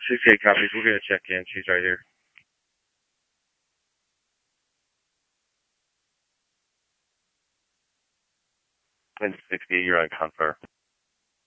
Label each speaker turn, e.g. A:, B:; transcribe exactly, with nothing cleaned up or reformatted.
A: sixty-eight copies. We're going to check in. She's right here. And sixty, you're on confer.